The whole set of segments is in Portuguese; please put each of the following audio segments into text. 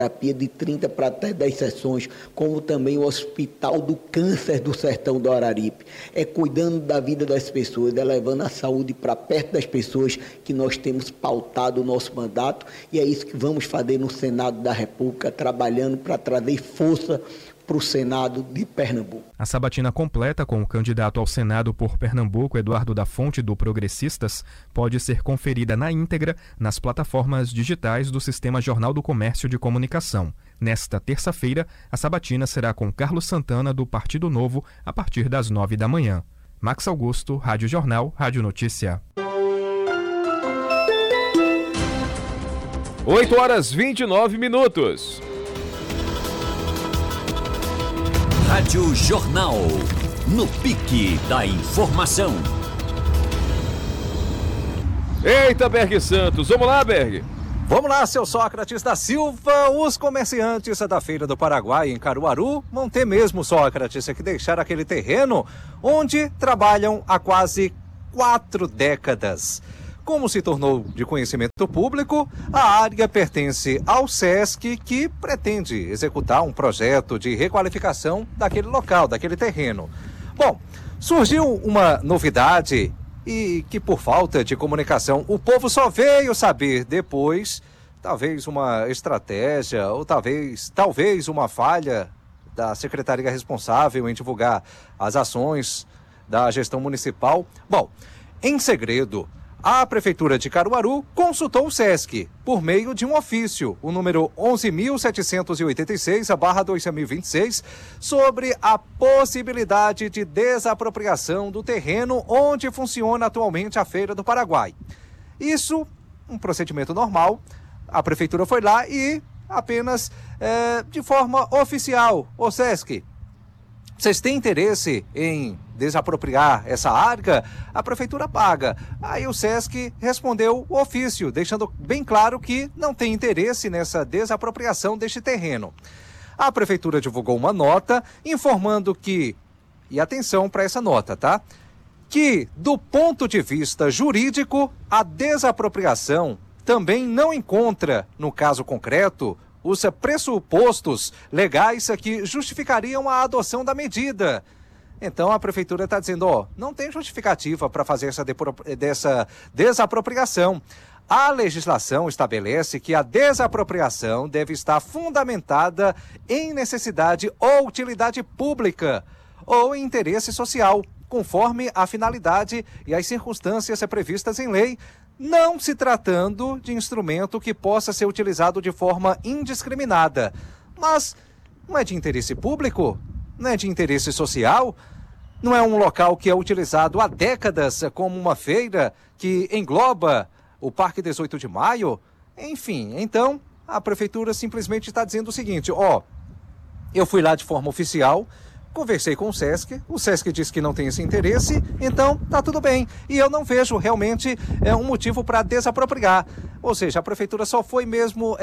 terapia de 30 para até 10 sessões, como também o Hospital do Câncer do Sertão do Araripe. É cuidando da vida das pessoas, é levando a saúde para perto das pessoas que nós temos pautado o nosso mandato, e é isso que vamos fazer no Senado da República, trabalhando para trazer força para o Senado de Pernambuco. A sabatina completa com o candidato ao Senado por Pernambuco, Eduardo da Fonte, do Progressistas, pode ser conferida na íntegra nas plataformas digitais do Sistema Jornal do Comércio de Comunicação. Nesta terça-feira, a sabatina será com Carlos Santana, do Partido Novo, a partir das 9 da manhã. Max Augusto, Rádio Jornal, Rádio Notícia. 8h29. Rádio Jornal, no pique da informação. Eita, Berg Santos. Vamos lá, Berg. Vamos lá, seu Sócrates da Silva. Os comerciantes da Feira do Paraguai, em Caruaru, vão ter mesmo, Sócrates, que deixar aquele terreno onde trabalham há quase 4 décadas. Como se tornou de conhecimento público, a área pertence ao SESC, que pretende executar um projeto de requalificação daquele local, daquele terreno. Bom, surgiu uma novidade e que, por falta de comunicação, o povo só veio saber depois, talvez uma estratégia ou talvez uma falha da secretaria responsável em divulgar as ações da gestão municipal. Bom, em segredo, a Prefeitura de Caruaru consultou o SESC por meio de um ofício, o número 11.786/2026, sobre a possibilidade de desapropriação do terreno onde funciona atualmente a Feira do Paraguai. Isso, um procedimento normal, a Prefeitura foi lá e apenas de forma oficial, o SESC, vocês têm interesse em desapropriar essa área? A Prefeitura paga. Aí o SESC respondeu o ofício, deixando bem claro que não tem interesse nessa desapropriação deste terreno. A Prefeitura divulgou uma nota informando que, e atenção para essa nota, tá? Que, do ponto de vista jurídico, a desapropriação também não encontra, no caso concreto, os pressupostos legais que justificariam a adoção da medida. Então a Prefeitura está dizendo, não tem justificativa para fazer dessa desapropriação. A legislação estabelece que a desapropriação deve estar fundamentada em necessidade ou utilidade pública ou em interesse social, conforme a finalidade e as circunstâncias previstas em lei, não se tratando de instrumento que possa ser utilizado de forma indiscriminada. Mas não é de interesse público? Não é de interesse social? Não é um local que é utilizado há décadas como uma feira que engloba o Parque 18 de Maio? Enfim, então a Prefeitura simplesmente está dizendo o seguinte, eu fui lá de forma oficial, conversei com o SESC disse que não tem esse interesse, então tá tudo bem. E eu não vejo realmente um motivo para desapropriar. Ou seja, a Prefeitura só foi mesmo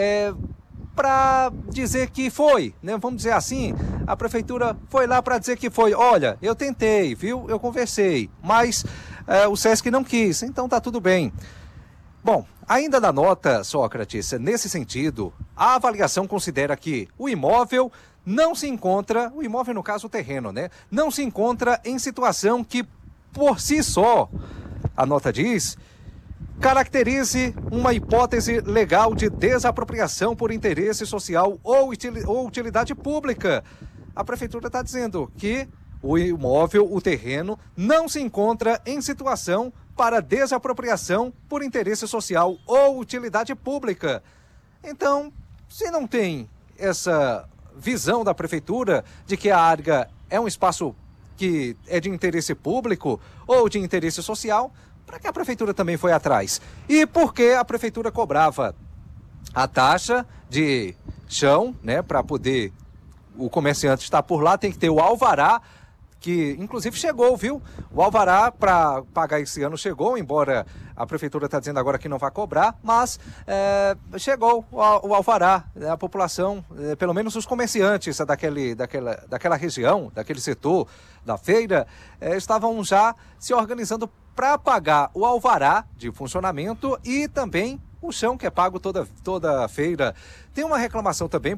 para dizer que foi, né? Vamos dizer assim, a Prefeitura foi lá para dizer que foi. Olha, eu tentei, viu? Eu conversei, mas o SESC não quis, então tá tudo bem. Bom, ainda na nota, Sócrates, nesse sentido, a avaliação considera que o imóvel não se encontra, o imóvel no caso o terreno, né? Não se encontra em situação que, por si só, a nota diz, caracterize uma hipótese legal de desapropriação por interesse social ou utilidade pública. A Prefeitura está dizendo que o imóvel, o terreno, não se encontra em situação para desapropriação por interesse social ou utilidade pública. Então, se não tem essa visão da Prefeitura de que a área é um espaço que é de interesse público ou de interesse social, para que a Prefeitura também foi atrás? E por que a Prefeitura cobrava a taxa de chão, né, para poder o comerciante estar por lá, tem que ter o alvará, que inclusive chegou, viu? O alvará para pagar esse ano chegou, embora a Prefeitura está dizendo agora que não vai cobrar, mas chegou o alvará, a população, pelo menos os comerciantes daquela região, daquele setor da feira, estavam já se organizando para pagar o alvará de funcionamento e também o chão que é pago toda feira. Tem uma reclamação também